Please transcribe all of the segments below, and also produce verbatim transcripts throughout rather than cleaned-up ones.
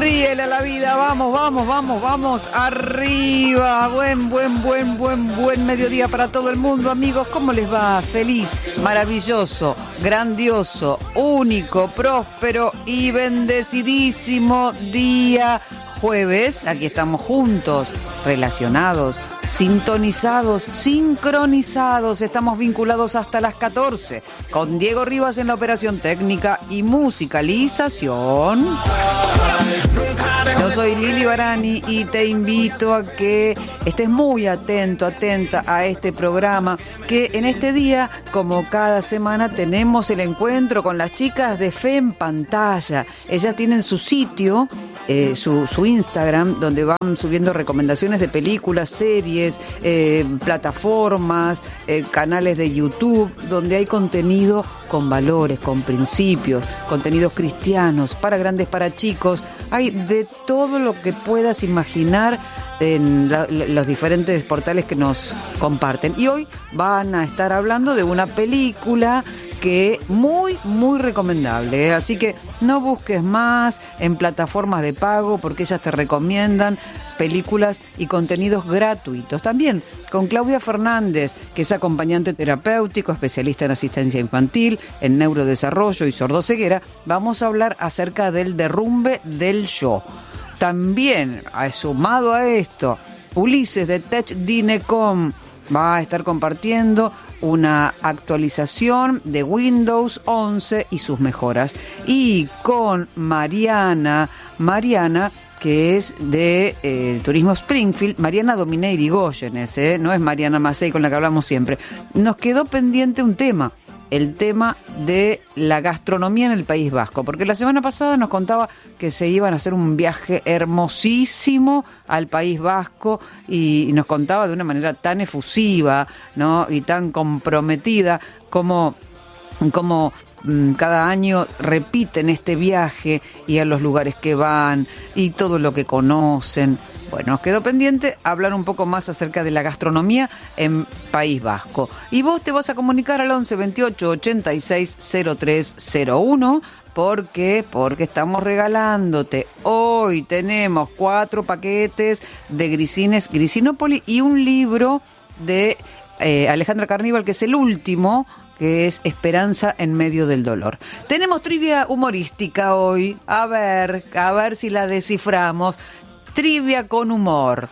Sonríele a la vida, vamos, vamos, vamos, vamos, arriba. Buen, buen, buen, buen, buen mediodía para todo el mundo, amigos. ¿Cómo les va? Feliz, maravilloso, grandioso, único, próspero y bendecidísimo día jueves. Aquí estamos juntos, relacionados, sintonizados, sincronizados. Estamos vinculados hasta las catorce con Diego Rivas en la operación técnica y musicalización. Yo soy Lili Barani y te invito a que estés muy atento, atenta a este programa, que en este día, como cada semana, tenemos el encuentro con las chicas de Fe en Pantalla. Ellas tienen su sitio, eh, su, su Instagram, donde van subiendo recomendaciones de películas, series, eh, plataformas, eh, canales de YouTube, donde hay contenido con valores, con principios, contenidos cristianos, para grandes, para chicos. Hay de todo lo que puedas imaginar en la, los diferentes portales que nos comparten. Y hoy van a estar hablando de una película que muy, muy recomendable, ¿eh? Así que no busques más en plataformas de pago, porque ellas te recomiendan películas y contenidos gratuitos. También con Claudia Fernández, que es acompañante terapéutico, especialista en asistencia infantil, en neurodesarrollo y sordoceguera, vamos a hablar acerca del derrumbe del yo. También, sumado a esto, Ulises de Tech Dinecom va a estar compartiendo una actualización de Windows once y sus mejoras. Y con Mariana, Mariana, que es de eh, Turismo Springfield, Mariana Dominé Irigoyenes, ¿eh? No es Mariana Macei con la que hablamos siempre. Nos quedó pendiente un tema, el tema de la gastronomía en el País Vasco, porque la semana pasada nos contaba que se iban a hacer un viaje hermosísimo al País Vasco y nos contaba de una manera tan efusiva, ¿no? Y tan comprometida como, como cada año repiten este viaje y a los lugares que van y todo lo que conocen. Bueno, nos quedó pendiente hablar un poco más acerca de la gastronomía en País Vasco. Y vos te vas a comunicar al once veintiocho ochenta y seis cero tres cero uno. ¿Por qué? Porque estamos regalándote. Hoy tenemos cuatro paquetes de Grisines, Grisinópoli y un libro de eh, Alejandra Carníbal, que es el último, que es Esperanza en medio del dolor. Tenemos trivia humorística hoy. A ver, a ver si la desciframos. Trivia con humor.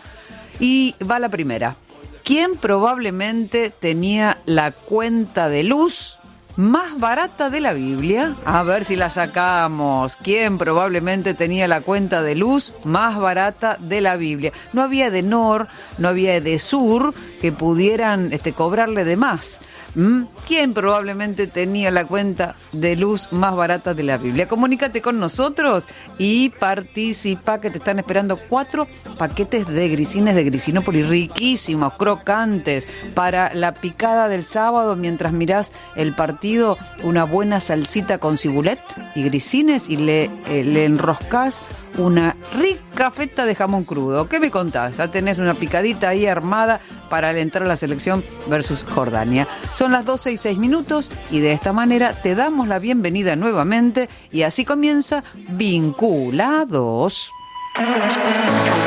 Y va la primera. ¿Quién probablemente tenía la cuenta de luz más barata de la Biblia? A ver si la sacamos. ¿Quién probablemente tenía la cuenta de luz más barata de la Biblia? No había Edenor, no había Edesur que pudieran este, cobrarle de más. ¿Mm? ¿Quién probablemente tenía la cuenta de luz más barata de la Biblia? Comunícate con nosotros y participa, que te están esperando cuatro paquetes de grisines de Grisinópoli, riquísimos, crocantes, para la picada del sábado mientras mirás el partido, una buena salsita con cibulet y grisines y le, eh, le enroscás una rica feta de jamón crudo. ¿Qué me contás? Ya tenés una picadita ahí armada para alentar a la selección versus Jordania. Son las doce y seis minutos y de esta manera te damos la bienvenida nuevamente y así comienza Vinculados.